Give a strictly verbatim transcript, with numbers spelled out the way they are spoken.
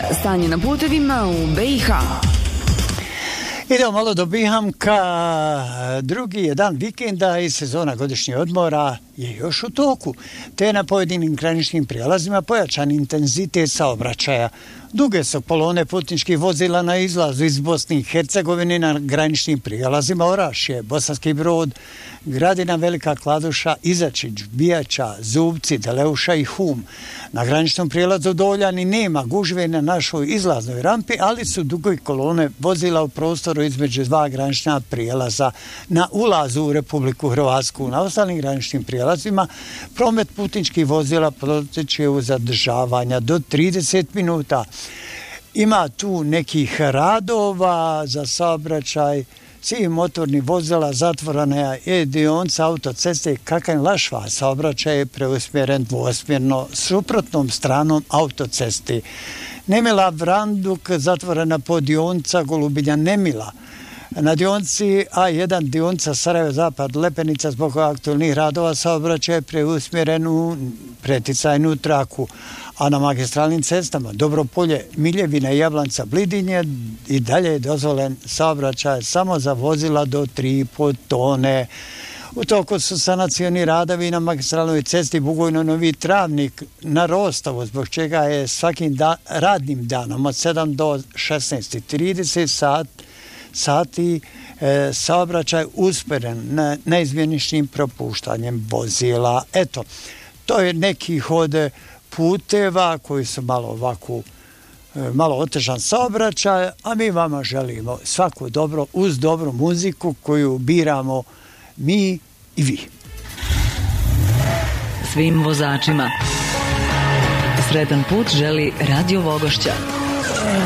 Stanje na putevima u B i H. Idemo malo do Bihamka, drugi je dan vikenda i sezona godišnjeg odmora je još u toku, te na pojedinim graničnim prijelazima pojačan intenzitet saobraćaja. Duge su kolone putničkih vozila na izlazu iz Bosne i Hercegovine na graničnim prijelazima Orašje, Bosanski Brod, Gradina, Velika Kladuša, Izačić, Bijača, Zubci, Deleuša i Hum. Na graničnom prijelazu Doljani nema gužve na našoj izlaznoj rampi, ali su duge kolone vozila u prostoru između dva granična prijelaza na ulazu u Republiku Hrvatsku. Na ostalim graničnim prijelazima promet putničkih vozila potiče u zadržavanja do trideset minuta. Ima tu nekih radova za saobraćaj svih motornih vozila, zatvorena je dionica autoceste Kakanj-Lašva, saobraćaj je preusmjeren dvosmjerno suprotnom stranom autocesti. Nemila-Vranduk, zatvorena po dionica Golubilja-Nemila. Na dionici A jedan dionica Sarajevo-Zapad-Lepenica zbog aktualnih radova saobraćaj je preusmjeren u preticajnu traku. A na magistralnim cestama Dobropolje, Miljevina i Jablanca, Blidinje i dalje je dozvolen saobraćaj samo za vozila do tri i pol tone. U toku su sanacioni radovi na magistralnoj cesti Bugojno-Novi Travnik na Rostovu, zbog čega je svakim da, radnim danom od sedam do šesnaest i trideset sat, sati e, saobraćaj usporen na neizmjeničnim propuštanjem vozila. Eto, to je nekih od puteva koji su malo ovako malo otežan saobraćaj, a mi vama želimo svako dobro uz dobru muziku koju biramo mi i vi. Svim vozačima sretan put želi Radio Vogošća.